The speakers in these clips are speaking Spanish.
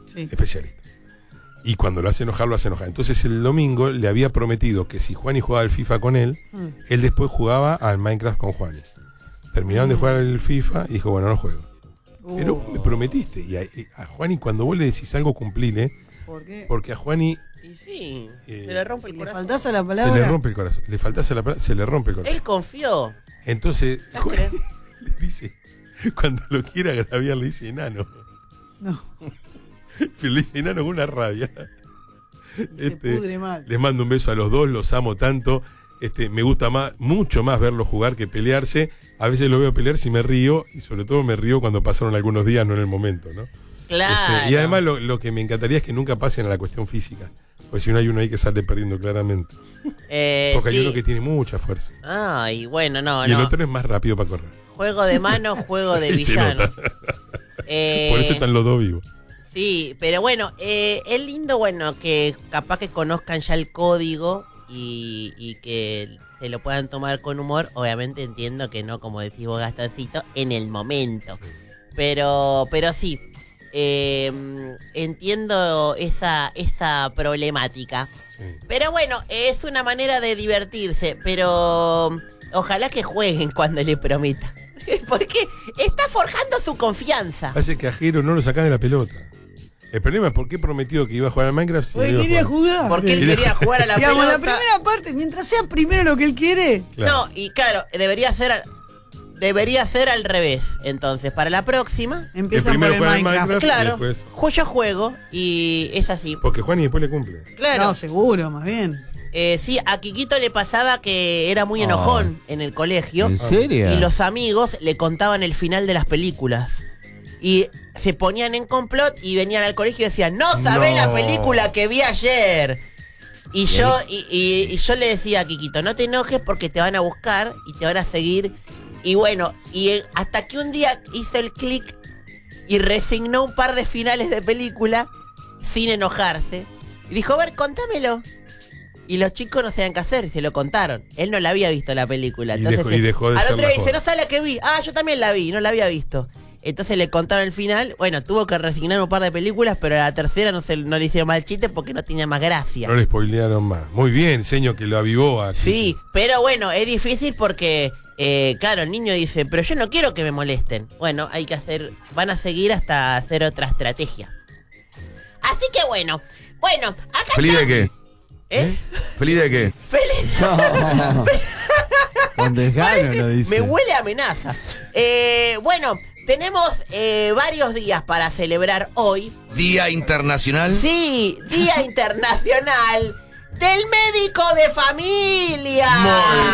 especialista. Y cuando lo hace enojar, lo hace enojar. Entonces el domingo le había prometido que si Juani jugaba al FIFA con él, él después jugaba al Minecraft con Juani. Terminaron de jugar al FIFA y dijo, bueno, no juego. Pero me prometiste. Y a Juani, cuando vos le decís algo, cumplile. ¿Por qué? Porque a Juani... Y sí, se le rompe el corazón. ¿Le faltás a la palabra? Se le rompe el corazón. Le faltás a la palabra, se le rompe el corazón. Él confió. Entonces, Juani le dice, cuando lo quiere agraviar, le dice enano. No. Pero le dice enano con una rabia. Se pudre mal. Les mando un beso a los dos, los amo tanto. Me gusta mucho más verlos jugar que pelearse. A veces lo veo pelearse y me río, y sobre todo me río cuando pasaron algunos días, no en el momento, ¿no? Claro. Y además lo que me encantaría es que nunca pasen a la cuestión física. Porque si no hay uno ahí que sale perdiendo claramente. Porque hay uno que tiene mucha fuerza. Ay, bueno, no. Y el otro es más rápido para correr. Juego de mano, juego de villanos. Por eso están los dos vivos. Sí, pero bueno, es lindo, bueno, que capaz que conozcan ya el código y que se lo puedan tomar con humor. Obviamente entiendo que no, como decís vos, Gastoncito, en el momento. Sí. Pero sí, entiendo esa problemática. Sí. Pero bueno, es una manera de divertirse, pero ojalá que jueguen cuando le prometa. Porque está forjando su confianza. Parece que a Jero no lo sacás de la pelota. El problema es por qué prometió que iba a jugar al Minecraft. Porque quería jugar. Porque él quería jugar a la pelota. La primera parte, mientras sea primero lo que él quiere. Claro. No, y claro, debería ser al revés. Entonces, para la próxima, empieza por el Minecraft. Claro, yo juego y es así. Porque Juan y después le cumple. Claro. No, seguro, más bien. Sí, a Quiquito le pasaba que era muy enojón en el colegio. ¿En serio? Y los amigos le contaban el final de las películas. Y se ponían en complot y venían al colegio y decían, no sabés la película que vi ayer. Y yo le decía a Quiquito, no te enojes porque te van a buscar y te van a seguir. Y bueno, hasta que un día hizo el clic y resignó un par de finales de película sin enojarse. Y dijo, a ver, contámelo. Y los chicos no sabían qué hacer y se lo contaron. Él no la había visto la película. Entonces, dejó de al ser otro día dice, joven. no sabes la que vi. Ah, yo también la vi, no la había visto. Entonces le contaron el final. Bueno, tuvo que resignar un par de películas, pero a la tercera no le hicieron mal chiste porque no tenía más gracia. No le spoilearon más. Muy bien, señor, que lo avivó aquí. Sí, pero bueno, es difícil porque, claro, el niño dice, pero yo no quiero que me molesten. Bueno, van a seguir hasta hacer otra estrategia. Así que bueno, acá ¿Feliz está. de qué? ¿Feliz de qué? ¡Feliz! No. Con desgano lo dice. Me huele a amenaza. Bueno, tenemos varios días para celebrar hoy. ¿Día internacional? Sí, Día Internacional del Médico de Familia. Muy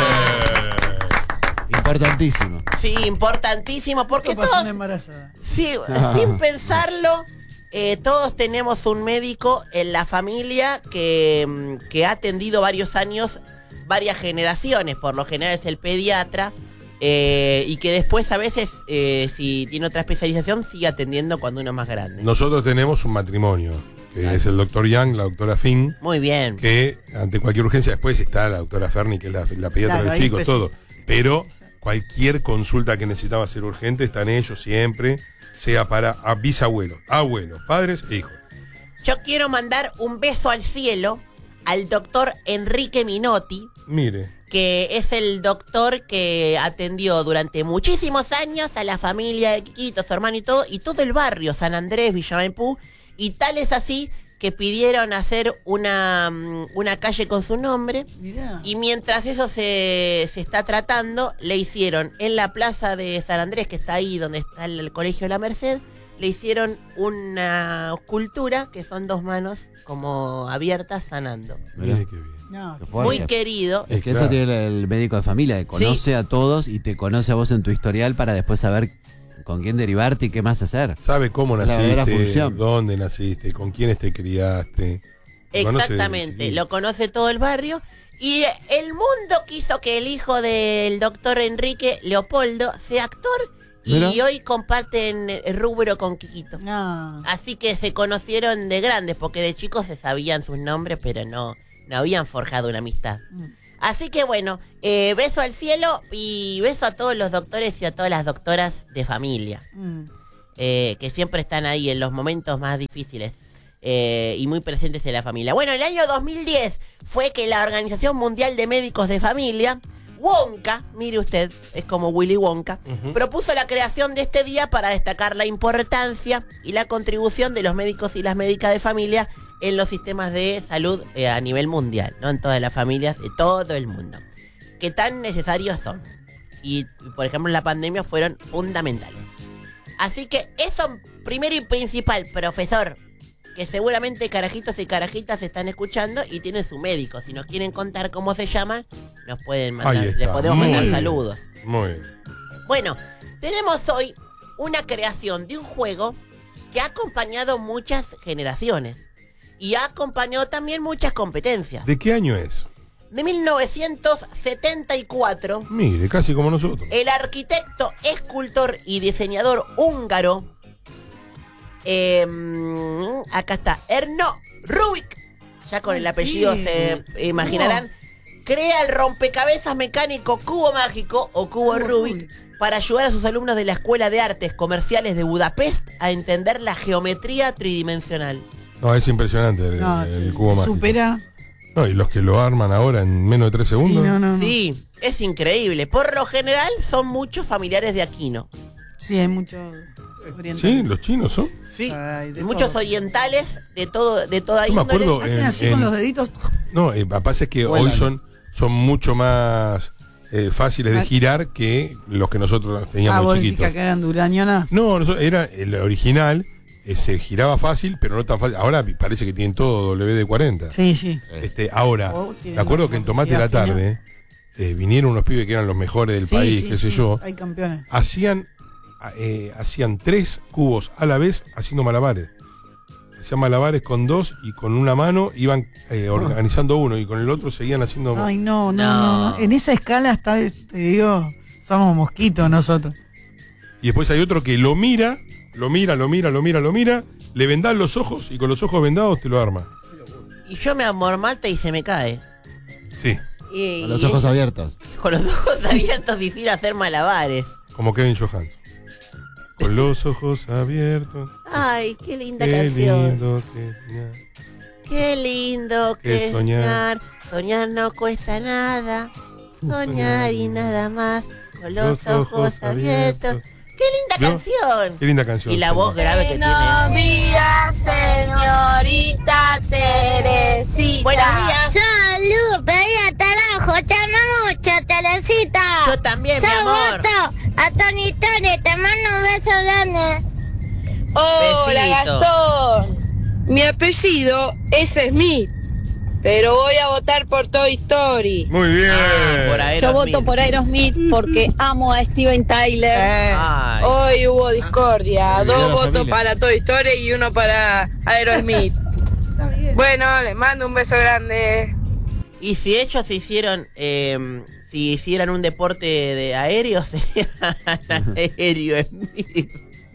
bien. Importantísimo. Sí, importantísimo, porque pasó todos... una embarazada. Sí, sin pensarlo... todos tenemos un médico en la familia que ha atendido varios años, varias generaciones. Por lo general es el pediatra y que después a veces, si tiene otra especialización, sigue atendiendo cuando uno es más grande. Nosotros tenemos un matrimonio, que es el doctor Young, la doctora Finn. Muy bien. Que ante cualquier urgencia, después está la doctora Ferni, que es la pediatra de los chicos, todo. Pero cualquier consulta que necesitaba ser urgente, están ellos siempre. Sea para bisabuelos, abuelos, padres e hijos. Yo quiero mandar un beso al cielo al doctor Enrique Minotti. Mire. Que es el doctor que atendió durante muchísimos años a la familia de Quiquito, su hermano y todo el barrio, San Andrés, Villa Maipú. Y tal es así que pidieron hacer una calle con su nombre. Mirá. Y mientras eso se está tratando, le hicieron en la plaza de San Andrés, que está ahí donde está el Colegio de la Merced, le hicieron una escultura que son dos manos como abiertas sanando. Mire qué bien. No, Muy querido. Es que eso tiene el médico de familia, que conoce a todos y te conoce a vos en tu historial para después saber con quién derivarte y qué más hacer. Sabe cómo La verdadera naciste, función. dónde naciste, con quiénes te criaste. Exactamente, lo conoce todo el barrio. Y el mundo quiso que el hijo del doctor Enrique, Leopoldo, sea actor. Mira. Y hoy comparten el rubro con Quiquito. no. Así que se conocieron de grandes, porque de chicos se sabían sus nombres, pero no habían forjado una amistad. Así que bueno, beso al cielo y beso a todos los doctores y a todas las doctoras de familia. que siempre están ahí en los momentos más difíciles y muy presentes en la familia. Bueno, el año 2010 fue que la Organización Mundial de Médicos de Familia, Wonka, mire usted, es como Willy Wonka, propuso la creación de este día para destacar la importancia y la contribución de los médicos y las médicas de familia en los sistemas de salud a nivel mundial, ¿no? En todas las familias de todo el mundo. Que tan necesarios son. Y, por ejemplo, en la pandemia fueron fundamentales. Así que eso, primero y principal, profesor, que seguramente carajitos y carajitas están escuchando y tienen su médico. Si nos quieren contar cómo se llaman, nos pueden mandar, Ahí está. les podemos Muy mandar bien. saludos. Muy bien. Bueno, tenemos hoy una creación de un juego que ha acompañado muchas generaciones y ha acompañado también muchas competencias. ¿De qué año es? De 1974, Mire, casi como nosotros. el arquitecto, escultor y diseñador húngaro, acá está, Erno Rubik, ya con el apellido sí. se imaginarán, crea el rompecabezas mecánico Cubo Mágico o Cubo Rubik para ayudar a sus alumnos de la Escuela de Artes Comerciales de Budapest a entender la geometría tridimensional. No, es impresionante el Sí, cubo mágico. supera. No, y los que lo arman ahora en menos de 3 segundos. Sí, no. Sí, es increíble. Por lo general son muchos familiares de Aquino. Sí, hay muchos orientales. Sí, los chinos son. Sí, Ay, de muchos todo. orientales de toda Yo me índole. acuerdo Hacen así con los deditos. No, pasa es que hoy son mucho más fáciles de girar que los que nosotros teníamos Vos de decís que chiquitos. acá eran durañona. No, era el original, se giraba fácil, pero no tan fácil. Ahora parece que tienen todo WD-40. Sí. Ahora, Oh, tienen me acuerdo una que en Tomate de la capacidad Tarde vinieron unos pibes que eran los mejores del país, qué sé yo. Hay campeones. Hacían 3 cubos a la vez haciendo malabares. Hacían malabares con 2 y con una mano iban organizando uno y con el otro seguían haciendo. Ay, no. No. En esa escala está, te digo, somos mosquitos nosotros. Y después hay otro que lo mira, le vendan los ojos y con los ojos vendados te lo arma. Y yo me amormata y se me cae. Sí, Y, Con los ojos abiertos. con los ojos abiertos y sin hacer malabares. como Kevin Johansson. Con los ojos abiertos. Ay, qué linda Qué canción. lindo Qué lindo que que soñar. Soñar no cuesta nada. Soñar y nada más. Con los ojos abiertos. ¡Qué linda ¿Vio? canción! Qué linda canción. Y la señor. voz grave que tiene. Buenos días, señorita Teresita. Buenos días. Salud, pedía carajo, te amo mucho, Teresita. Yo también, mi Yo amor. voto a Tony, te mando un beso grande. Hola Besito. Gastón, mi apellido es Smith, pero voy a votar por Toy Story. Muy bien. Por Aerosmith. Yo voto por Aerosmith porque amo a Steven Tyler. Ay. Hoy hubo discordia, Dividió 2 la votos familia. para Toy Story y 1 para Aerosmith. Bueno, les mando un beso grande. Y si ellos hicieron, si hicieran un deporte de aéreo, sería Aerosmith.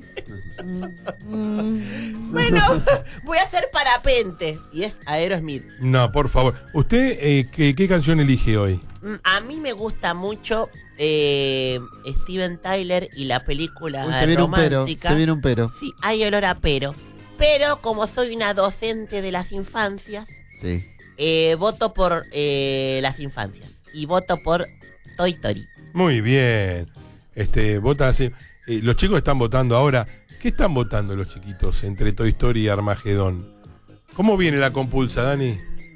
Bueno, voy a hacer parapente. Y es Aerosmith. No, por favor. ¿Usted qué canción elige hoy? A mí me gusta mucho Steven Tyler y la película Uy, se viene un pero. romántica. Se viene un pero. Sí, hay olor a pero. Pero como soy una docente de las infancias, Sí. voto por las infancias. Y voto por Toy Story. Muy bien. Votan así. Los chicos están votando ahora. ¿Qué están votando los chiquitos entre Toy Story y Armagedón? ¿Cómo viene la compulsa, Dani?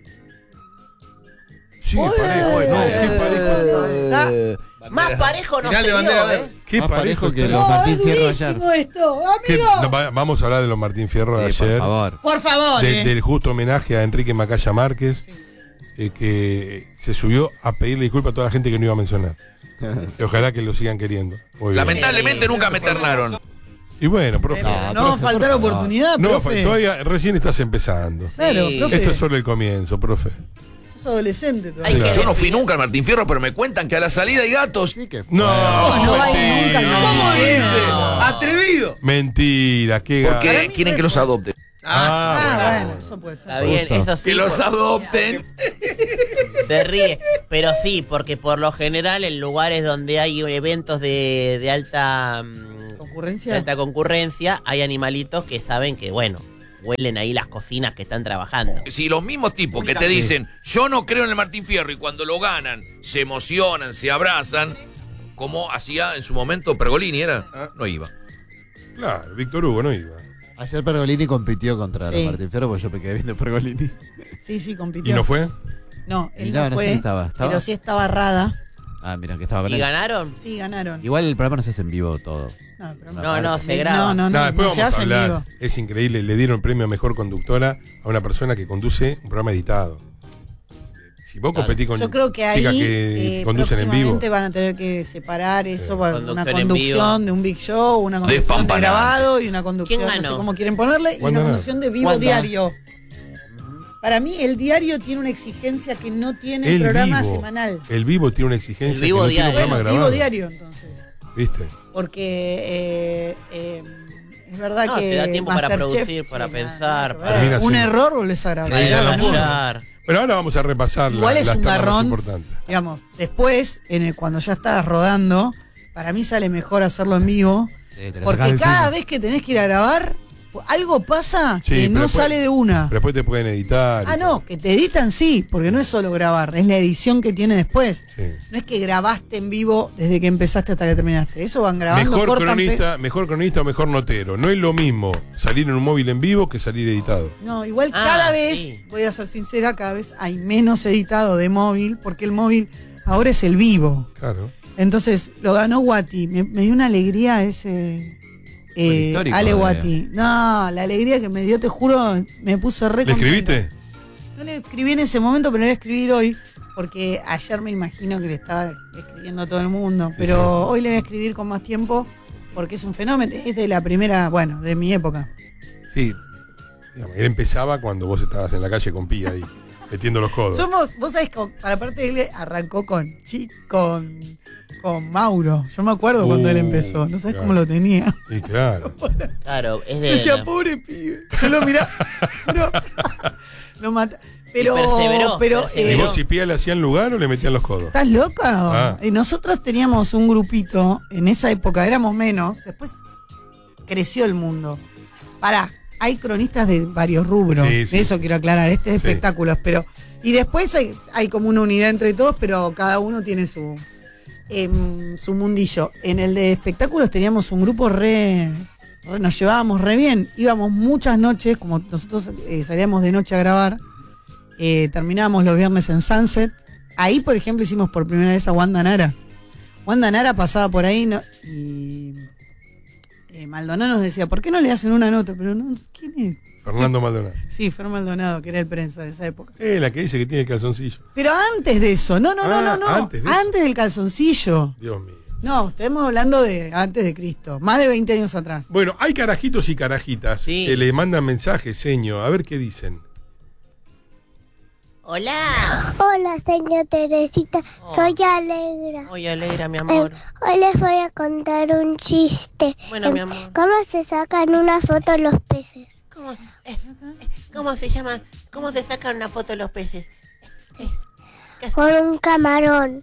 Sí, es parejo. No, qué parejo. Más parejo no Final se de bandera dio, verde. Qué Más parejo que está. los Martín Fierro ayer. esto, ¿Qué? No, vamos a hablar de los Martín Fierro de Sí, por ayer. favor. Por favor. Del justo homenaje a Enrique Macaya Márquez, que se subió a pedirle disculpas a toda la gente que no iba a mencionar. Y ojalá que lo sigan queriendo. Muy bien. Lamentablemente nunca me ternaron. Y bueno, profe. No va a faltar oportunidad, No, profe. todavía recién estás empezando. Claro, Sí. profe. Esto es solo el comienzo, profe. Sos adolescente Hay todavía. que Yo no fui definir. nunca al Martín Fierro, pero me cuentan que a la salida hay gatos. Sí que No, no va a ir nunca, mentira. ¿cómo dice? ¡Atrevido! Mentira, qué Porque gato. quieren que los adopten. Ah, bueno, eso puede ser. Está bien, gusto. eso sí. Que los adopten. Se ríe. Pero sí, porque por lo general en lugares donde hay eventos de alta concurrencia. alta concurrencia, hay animalitos que saben que, bueno, huelen ahí las cocinas que están trabajando. Si los mismos tipos que te dicen, yo no creo en el Martín Fierro, y cuando lo ganan, se emocionan, se abrazan, como hacía en su momento Pergolini, no iba. Claro, Víctor Hugo no iba. Ayer Pergolini compitió contra Sí. Martín Fierro, porque yo me quedé viendo Pergolini. Sí, compitió. ¿Y no fue? No, él Y no, no fue, sé si estaba. pero sí estaba Rada. Ah, mira, que estaba con ¿Y él. ganaron? Sí, ganaron. Igual el programa no se hace en vivo todo. No, pero No, se graba. No, Nada, después se vamos a hace en hablar. vivo. Es increíble, le dieron el premio a mejor conductora a una persona que conduce un programa editado. Si vos competís con Yo creo que chicas ahí que conducen en vivo. próximamente van a tener que separar eso, para una Conducción en conducción vivo. de un Big Show, una conducción de Despampanante. grabado y una conducción, ¿Quién no sé ganó? cómo quieren ponerle, y Wanda una Nara. conducción de vivo Wanda. diario. Para mí el diario tiene una exigencia que no tiene el programa vivo, semanal. El vivo tiene una exigencia El vivo que no tiene un diario. programa Bueno, vivo grabado. diario entonces. ¿Viste? Porque es verdad No, que te da tiempo para Masterchef, producir, para pensar, nada que para- ver. Termina Un siendo- error volvés a grabar. Para ir a Ganó. almorzar. Bueno, ahora vamos a repasar Igual es las un tablas más garrón. importantes. Digamos, después, cuando ya estás rodando, para mí sale mejor hacerlo en vivo. Sí, te lo Porque sacás de cada encima. vez que tenés que ir a grabar, algo pasa Sí, que pero no después- sale de una. Pero después te pueden editar. y Ah, no, todo. que te editan sí, porque no es solo grabar, es la edición que tiene después. Sí. No es que grabaste en vivo desde que empezaste hasta que terminaste. Eso van grabando, Mejor cortan, cronista o mejor notero. No es lo mismo salir en un móvil en vivo que salir editado. No, igual Ah, cada vez, sí. voy a ser sincera, cada vez hay menos editado de móvil, porque el móvil ahora es el vivo. Claro. Entonces, lo ganó Guati. Me dio una alegría ese histórico Ale de- Guati. No, la alegría que me dio, te juro, me puso re ¿Le contenta. escribiste? No le escribí en ese momento, pero le voy a escribir hoy, porque ayer me imagino que le estaba escribiendo a todo el mundo. Pero sí. hoy le voy a escribir con más tiempo, porque es un fenómeno. Es de la primera, bueno, de mi época. Sí. Digamos, él empezaba cuando vos estabas en la calle con Pía ahí, metiendo los codos. Vos sabés, para parte él arrancó con Mauro. Yo me acuerdo cuando él empezó. No sabés claro. cómo lo tenía. Sí, claro. Claro, es Yo de... decía, pobre pibe. Yo lo miraba. No, lo mata. Pero, perseveró, pero ¿Y perseveró. vos si Pía le hacían lugar o le metían los codos? ¿estás loca? Ah. Nosotros teníamos un grupito, en esa época éramos menos, después creció el mundo. Hay cronistas de varios rubros, Sí, sí, eso sí. quiero aclarar, este es Sí. espectáculos, pero. Y después hay como una unidad entre todos, pero cada uno tiene su mundillo. En el de espectáculos teníamos un grupo nos llevábamos re bien. Íbamos muchas noches, como nosotros salíamos de noche a grabar, terminábamos los viernes en Sunset. Ahí, por ejemplo, hicimos por primera vez a Wanda Nara. Wanda Nara pasaba por ahí y Maldonado nos decía, ¿por qué no le hacen una nota? Pero no, ¿quién es? Fernando Maldonado. Sí, Fer Maldonado, que era el prensa de esa época. La que dice que tiene calzoncillo. Pero antes de eso, no. ¿antes de eso? Antes del calzoncillo. Dios mío. No, estamos hablando de antes de Cristo, más de 20 años atrás. Bueno, hay carajitos y carajitas Sí. que le mandan mensajes, señor. A ver qué dicen. Hola. Hola, señor Teresita. Soy Alegra. Oye, Alegra, mi amor. Hoy les voy a contar un chiste. Bueno, mi amor. ¿Cómo se sacan una foto los peces? ¿Cómo se llama? ¿Cómo se sacan una foto de los peces? Con un camarón.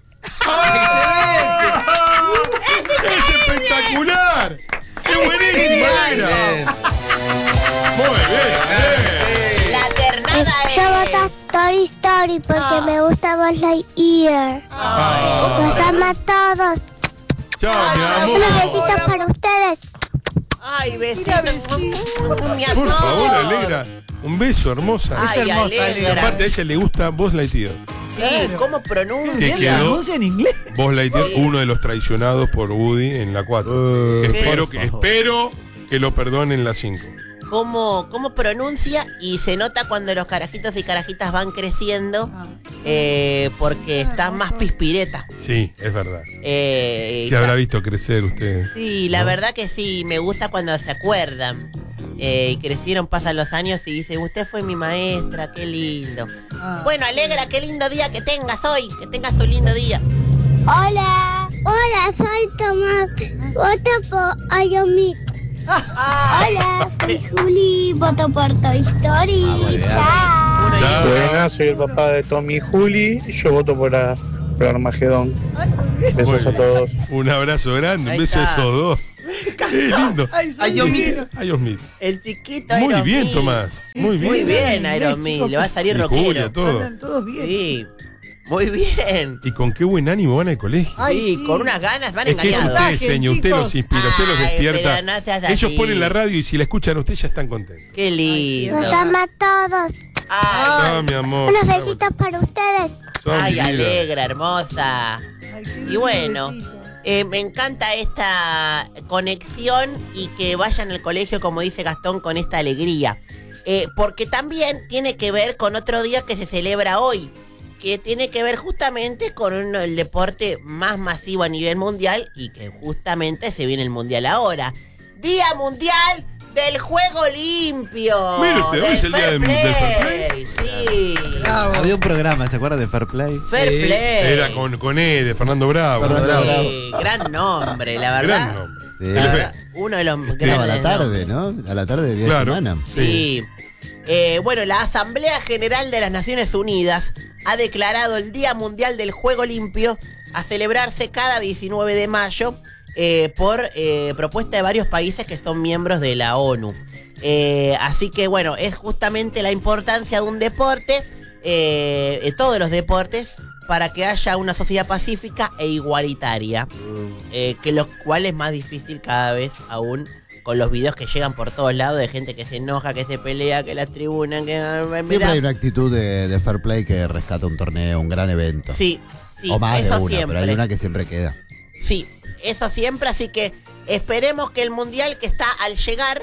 ¡Es espectacular! ¡Qué buenísimo! Alegra! Muy bien. La ternada Yo voto Story Story porque me gusta Buzz Lightyear. Los amo a todos. Chao, mi amor. Unos besitos para ustedes. Ay, Mira, besito. besito. Mi Por amor. favor, Alegra. Un beso, hermosa. Ay, Es hermosa, Y Alegra. aparte a ella le gusta Buzz Lightyear. Sí, ¿cómo Que pronuncia? Bien, la quedó- música en inglés. Buzz Lightyear, uno de los traicionados por Woody en la 4. espero que lo perdonen en la 5. ¿Cómo pronuncia? Y se nota cuando los carajitos y carajitas van creciendo porque están más pispiretas. Sí, es verdad. Eh, Se habrá visto crecer usted. Sí, la verdad que sí, me gusta cuando se acuerdan. Y crecieron, pasan los años y dice, usted fue mi maestra, qué lindo. Bueno, Alegra, qué lindo día que tengas hoy, que tengas un lindo día. Hola. Hola, soy Tomás. Voto por Ayomit. Hola, soy Juli. Voto por Toy Story. Chao. Uno y Chao. Buenas, soy el papá de Tommy y Juli y yo voto por Armagedón. Besos a todos. Un abrazo grande, un Ahí beso a está. esos dos. Lindo. Ay, Aerosmith. Aerosmith. El chiquito Muy Aerosmith. bien, Tomás. Muy bien. Muy bien, Inglés, Aerosmith. chicos. Le va a salir Y rockero. Julia, todo. Andan todos bien. Sí. Muy bien. Y con qué buen ánimo van al colegio. Ay, Sí, sí. con unas ganas van Es que eso engañados. usted, señor, usted los inspira, usted los Ay, despierta. pero no seas Ellos así. ponen la radio y si la escuchan a usted ya están contentos. Qué lindo. Los amo a todos. Ay, No, mi amor. Unos besitos para ustedes. Son ay, mi vida. alegra, hermosa. Ay, qué Y bueno, besito. me encanta esta conexión y que vayan al colegio, como dice Gastón, con esta alegría. Porque también tiene que ver con otro día que se celebra hoy, que tiene que ver justamente con el deporte más masivo a nivel mundial y que justamente se viene el mundial ahora. Día Mundial del Juego Limpio. Mire usted, hoy del es el día del Fair Play. Sí. Bravo. Había un programa, ¿se acuerdan de Fair Play? Fair Sí. Play. Era con E, de Fernando Bravo. Fernando Bravo. Sí, gran nombre, la verdad. Gran nombre. Sí. La verdad, uno de los Estaba a la grandes tarde, nombres. ¿no? A la tarde del día Claro. de semana. Sí. Bueno, la Asamblea General de las Naciones Unidas ha declarado el Día Mundial del Juego Limpio a celebrarse cada 19 de mayo por propuesta de varios países que son miembros de la ONU. Así que bueno, es justamente la importancia de un deporte, todos los deportes, para que haya una sociedad pacífica e igualitaria, que lo cual es más difícil cada vez aún con los videos que llegan por todos lados de gente que se enoja, que se pelea, que las tribunas, que... Siempre hay una actitud de Fair Play que rescata un torneo, un gran evento. Sí, sí, o más de eso una, siempre. pero hay una que siempre queda. Sí, eso siempre, así que esperemos que el mundial que está al llegar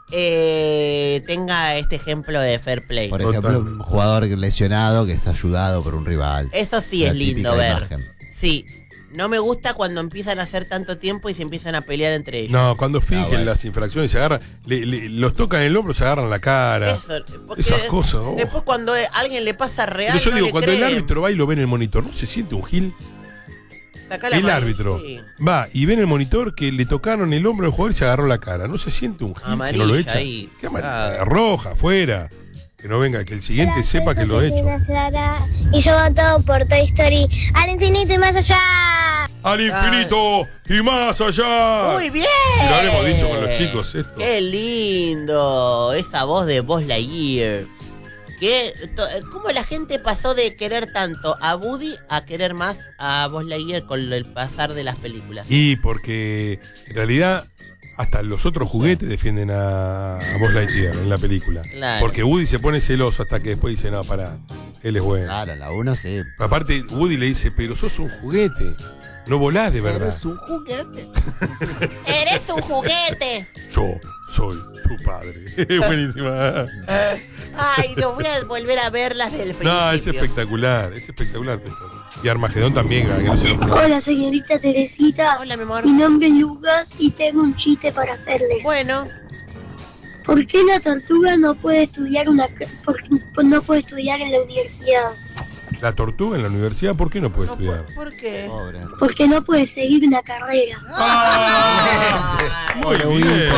tenga este ejemplo de fair play. Por ejemplo, Totalmente. un jugador lesionado que está ayudado por un rival. Eso sí La es lindo típica ver. imagen. Sí, no me gusta cuando empiezan a hacer tanto tiempo y se empiezan a pelear entre ellos. No, cuando fingen bueno. las infracciones, se agarran, los tocan en el hombro, se agarran la cara. Eso, porque Esas cosas. Oh. después cuando alguien le pasa real, Pero yo no digo, le cuando el creen. árbitro va y lo ve en el monitor, ¿no se siente un gil? Sacá la El mano, árbitro sí. va y ve en el monitor que le tocaron el hombro al jugador y se agarró la cara. ¿No se siente un gil si Amarilla no lo echa? ahí. ¿Qué amarilla? Claro. Roja, afuera. Que no venga, que el siguiente sepa que lo ha hecho. Y yo voto por Toy Story al infinito y más allá. ¡Al infinito y más allá! Muy bien. Y lo habremos dicho con los chicos esto. Qué lindo. Esa voz de Buzz Lightyear. ¿Cómo la gente pasó de querer tanto a Woody a querer más a Buzz Lightyear con el pasar de las películas? Y porque en realidad hasta los otros juguetes defienden a Buzz Lightyear en la película. Claro. Porque Woody se pone celoso hasta que después dice, no, pará, él es bueno. Claro, la 1 sí. Aparte, Woody le dice, pero sos un juguete, no volás de verdad. Eres un juguete. ¡Eres un juguete! Yo soy tu padre. Buenísima. Ay, no voy a volver a verlas del principio. No, es espectacular, es espectacular. Y Armagedón también, que no se lo ponga. Hola, señorita Teresita. Hola, mi amor. Mi nombre es Lucas y tengo un chiste para hacerles. Bueno, ¿Por qué la tortuga no puede estudiar no puede estudiar en la universidad? La tortuga en la universidad, ¿por qué no puede no, estudiar? ¿por qué? Pobre. Porque no puede seguir una carrera. Ay, Muy bien.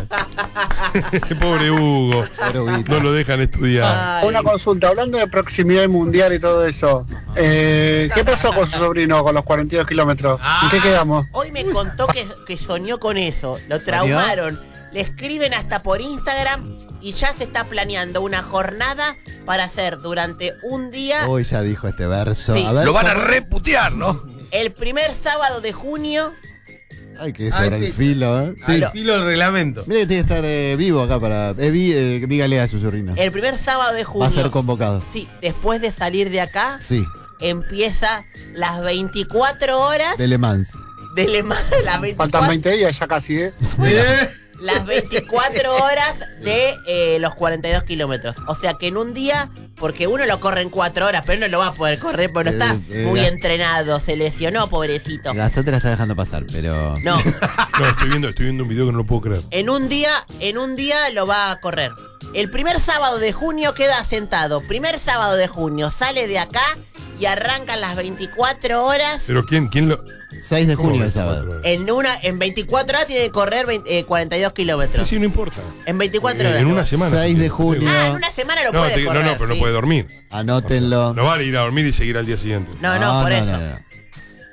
Pobre Hugo. Pobre Huguito. No lo dejan estudiar. ay. Una consulta, hablando de proximidad mundial y todo eso, ¿qué pasó con su sobrino con los 42 kilómetros? ¿En qué quedamos? Hoy me contó que soñó con eso. Lo traumaron. Le escriben hasta por Instagram y ya se está planeando una jornada para hacer durante un día, Uy, ya dijo este verso. Sí. A ver, Lo van a ¿cómo? reputear, ¿no? el primer sábado de junio. Ay, que sobre el filo, ¿eh? Sí, Aló. filo del reglamento. Mira que tiene que estar vivo acá para... dígale a su sobrino. El primer sábado de junio. Va a ser convocado. Sí, después de salir de acá, Sí, empieza las 24 horas de Le Mans. de Le Mans. Las 24, Faltan 20 días ya casi, ¿eh? las 24 horas de los 42 kilómetros. O sea que en un día, porque uno lo corre en 4 horas, pero no lo va a poder correr porque no está muy entrenado. Se lesionó, pobrecito. Gastón te la está dejando pasar, pero... No, No, estoy viendo un video que no lo puedo creer. en un día lo va a correr. El primer sábado de junio queda sentado. Primer sábado de junio sale de acá y arrancan las 24 horas. Pero ¿quién lo...? 6 de ¿Cómo junio de 24 sábado. horas? En 24 horas tiene que correr 42 kilómetros. Sí, sí, no importa. En 24 horas. En una semana. 6 de junio. Ah, en una semana lo No, puede correr. pero no sí. puede dormir. Anótenlo. No vale ir a dormir y seguir al día siguiente. No, por eso. no.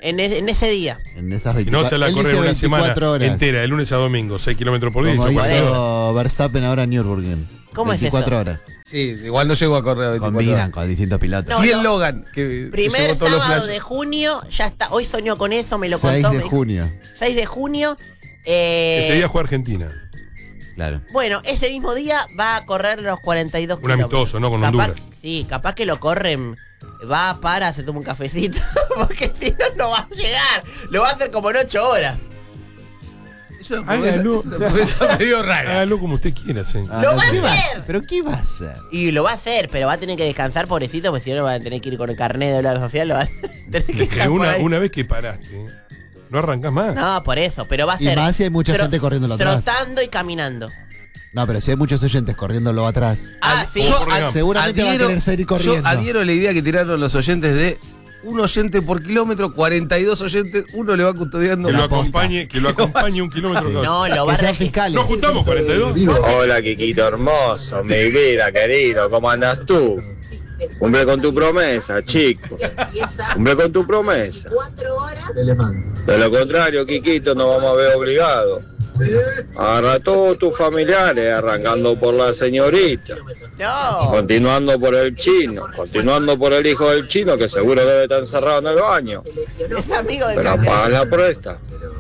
En ese día. En esas Si no, se la él corre dice una semana 24 horas. entera, de lunes a domingo, 6 kilómetros por día. Como hizo 40 horas. hizo Verstappen ahora en Nürburgring. ¿Cómo es 24 eso? horas. Sí, igual no llego a correr a 24 Combinan horas. con distintos pilotos. No, Sí, el Logan, que Primer llevó todos los sábado flashes. de junio, ya está. Hoy soñó con eso, me lo 6 contó. de me dijo, junio. 6 de junio. Ese día juega Argentina. Claro. Bueno, ese mismo día va a correr los 42 Un amistoso, ¿no? Con Capaz- Honduras. Sí, capaz que lo corren. Va, se toma un cafecito. Porque si no, no va a llegar. Lo va a hacer como en 8 horas. Es una promesa- Hágalo. es una promesa medio rara. Hágalo como usted quiera, señor. ¡Lo va a ¿Qué va a hacer! hacer? ¿Pero qué va a hacer? Y lo va a hacer, pero va a tener que descansar, pobrecito, porque si no, va a tener que ir con el carnet de obra social. Lo va a tener que Que dejar por ahí. una vez que paraste, no arrancás más. No, por eso, pero va a Y ser. más si hay mucha gente corriéndolo atrás. Trotando y caminando. No, pero si hay muchos oyentes corriéndolo atrás. Ah, sí. Yo- Forrest Gump. Seguramente va a querer seguir corriendo. Yo adhiero a la idea que tiraron los oyentes de un oyente por kilómetro, 42 oyentes, uno le va custodiando. Que lo la posta. acompañe un kilómetro cada vez. No, lo va Que a sean registrar. fiscales. ¿Nos juntamos 42? Hola, Kikito hermoso, mi vida querido, ¿cómo andas tú? Cumple con tu promesa, chico. Cumple con tu promesa. De lo contrario, Kikito, nos vamos a ver obligados. Agarra a todos tus familiares, arrancando por la señorita, No. continuando por el chino, continuando por el hijo del chino, que seguro debe estar encerrado en el baño. Es amigo de Pero apaga la presta.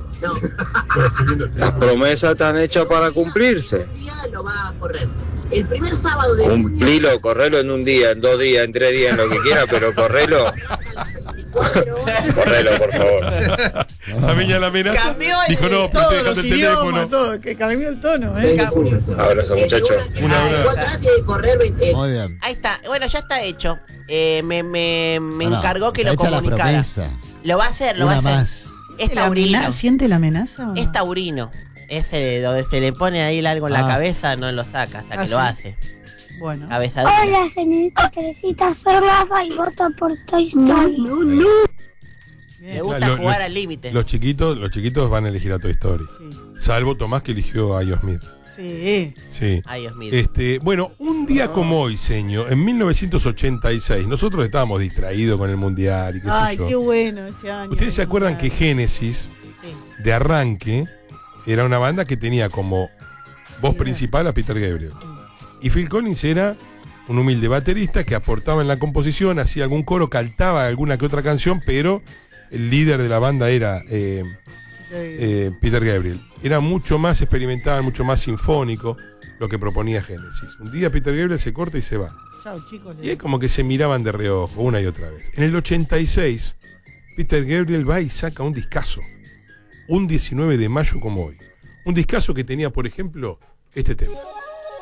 Las promesas están hechas para cumplirse. Lo va a correr. El primer sábado de Cumplilo, correlo en un día, en 2 días, en 3 días, en lo que quieras, pero correlo. Correlo, por favor. También ya la amenaza. Cambió el- Dijo, no, pero Todos dejate los el idiomas, teléfono. todo, que cambió el tono, Abrazo, muchachos. Un abrazo. Muy bien. Ahí está. Bueno, ya está hecho. Me No, encargó que está lo hecha la comunicara. promesa. Lo va a hacer, lo va a Una hacer. más. Es taurino. ¿Siente la amenaza? o no? Es taurino. Ese donde se le pone ahí algo en la Ah. cabeza, no lo saca hasta que ¿sí? lo hace. Bueno. Cabeza dura. Hola, señorita Teresita, soy Rafa y voto por Toy Story. Me gusta Lo- jugar lo- al límite. Los chiquitos van a elegir a Toy Story. Sí. Salvo Tomás, que eligió a Smith. Sí. Sí. Ay, Dios mío. Bueno, un día como hoy, señor, en 1986, nosotros estábamos distraídos con el Mundial y qué Ay, sé yo. qué bueno ese año. ¿Ustedes se acuerdan que Génesis, Sí. de arranque, era una banda que tenía como voz principal a Peter Gabriel? Y Phil Collins era un humilde baterista que aportaba en la composición, hacía algún coro, cantaba alguna que otra canción, pero el líder de la banda era Peter Gabriel. Era mucho más experimental, mucho más sinfónico lo que proponía Génesis. Un día Peter Gabriel se corta y se va. Chao, chicos. Y es como que se miraban de reojo una y otra vez. En el 86, Peter Gabriel va y saca un discazo. Un 19 de mayo como hoy. Un discazo que tenía, por ejemplo, este tema.